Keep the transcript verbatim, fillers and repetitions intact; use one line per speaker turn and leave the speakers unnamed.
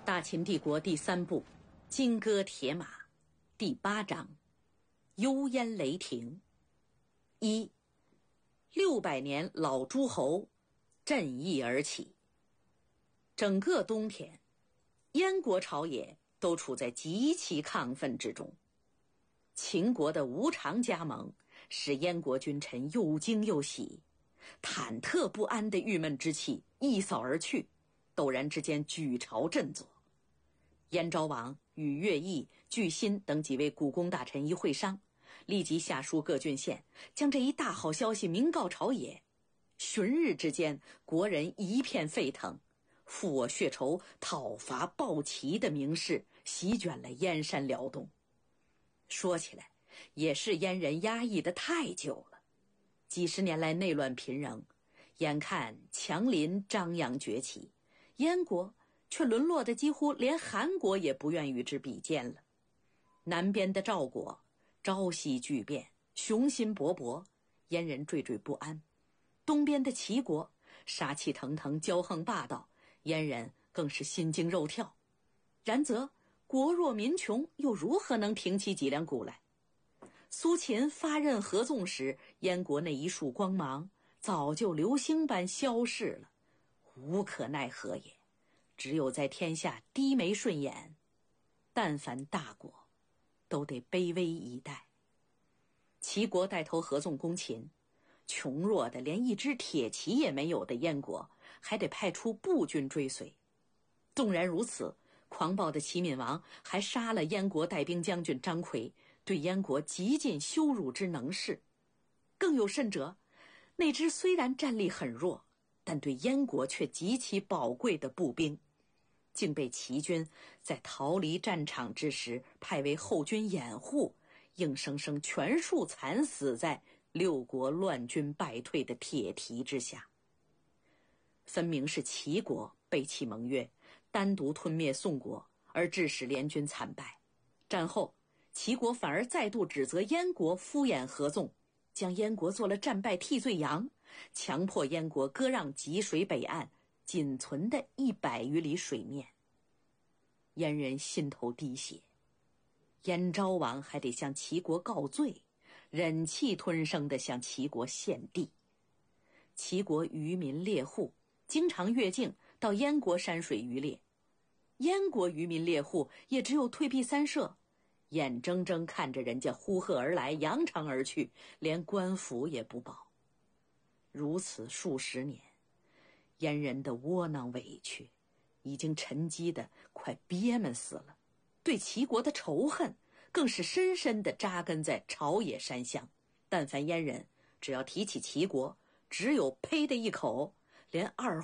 大秦帝国第三部《金戈铁马》第八章幽烟雷霆。一，六百年老诸侯振翼而起。整个冬天，燕国朝野都处在极其亢奋之中。秦国的无常加盟使燕国君臣又惊又喜，忐忑不安的郁闷之气一扫而去，陡然之间举朝振作。燕昭王与乐毅、巨辛等几位古公大臣一会商，立即下书各郡县，将这一大好消息明告朝野。旬日之间，国人一片沸腾，负我血仇、讨伐暴齐的名士席卷了燕山辽东。说起来，也是燕人压抑得太久了，几十年来内乱频仍，眼看强邻张扬崛起，燕国却沦落的几乎连韩国也不愿与之比肩了。南边的赵国朝夕巨变，雄心勃勃，燕人惴惴不安；东边的齐国杀气腾腾，骄横霸道，燕人更是心惊肉跳。然则国弱民穷，又如何能挺起脊梁骨来？苏秦发任合纵时，燕国那一束光芒早就流星般消逝了，无可奈何也。只有在天下低眉顺眼，但凡大国都得卑微以待。齐国带头合纵攻秦，穷弱的连一支铁骑也没有的燕国还得派出步军追随。纵然如此，狂暴的齐闵王还杀了燕国带兵将军张奎，对燕国极尽羞辱之能事。更有甚者，那支虽然战力很弱，但对燕国却极其宝贵的步兵，竟被齐军在逃离战场之时派为后军掩护，硬生生全数惨死在六国乱军败退的铁蹄之下。分明是齐国背弃盟约，单独吞灭宋国，而致使联军惨败。战后齐国反而再度指责燕国敷衍合纵，将燕国做了战败替罪羊，强迫燕国割让济水北岸仅存的一百余里水面。燕人心头滴血，燕昭王还得向齐国告罪，忍气吞声地向齐国献地。齐国渔民猎户经常越境到燕国山水渔猎，燕国渔民猎户也只有退避三舍，眼睁睁看着人家呼喝而来，扬长而去，连官府也不保。如此数十年，燕人的窝囊委屈已经沉积得快憋闷死了，对齐国的仇恨更是深深地扎根在朝野山乡。但凡燕人只要提起齐国，只有呸的一口，连二